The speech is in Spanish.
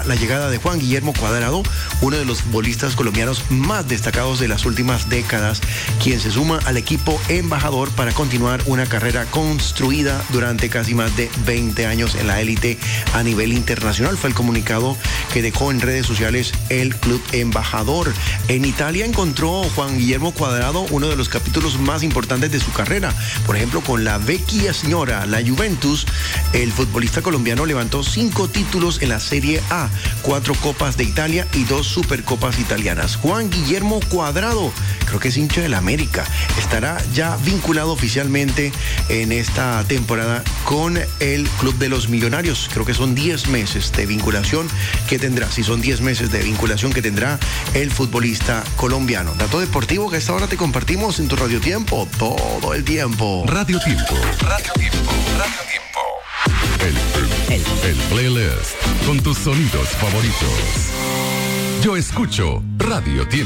la llegada de Juan Guillermo Cuadrado, uno de los futbolistas colombianos más destacados de las últimas décadas, quien se suma al equipo embajador para continuar una carrera construida durante casi más de 20 años en la élite a nivel internacional. Fue el comunicado que dejó en redes sociales el club embajador. En Italia encontró Juan Guillermo Cuadrado uno de los capítulos más importantes de su carrera. Por ejemplo, con la Vecchia Signora, la Juventus, el futbolista colombiano levantó 5 títulos en la Serie A, 4 Copas de Italia y 2 Supercopas italianas. Juan Guillermo Cuadrado, creo que es hincha del América, estará ya vinculado oficialmente en esta temporada con el Club de los Millonarios. Creo que son 10 meses de vinculación que tendrá, si son 10 meses de vinculación que tendrá el futbolista colombiano. Dato deportivo que a esta hora te compartimos en tu Radio Tiempo, todo el tiempo. Radio Tiempo. Radio Tiempo. Radio Tiempo. El playlist con tus sonidos favoritos. Yo escucho Radio Tiempo.